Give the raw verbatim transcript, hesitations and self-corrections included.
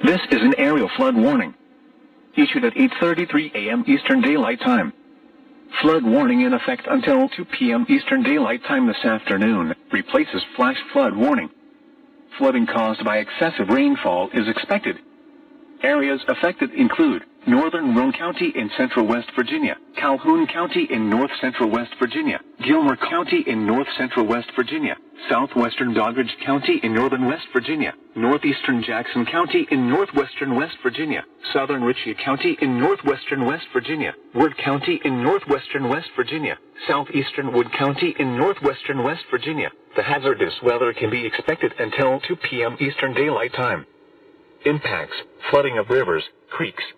This is an aerial flood warning, issued at eight thirty-three a m Eastern Daylight Time. Flood warning in effect until two p m Eastern Daylight Time this afternoon, replaces flash flood warning. Flooding caused by excessive rainfall is expected. Areas affected include northern Roane County in central West Virginia, Calhoun County in north central West Virginia, Gilmer County in north central West Virginia, southwestern Doddridge County in northern West Virginia, northeastern Jackson County in northwestern West Virginia, southern Ritchie County in northwestern West Virginia, Wood County in northwestern West Virginia, southeastern Wood County in northwestern West Virginia. The hazardous weather can be expected until two p m Eastern Daylight Time. Impacts: flooding of rivers, creeks,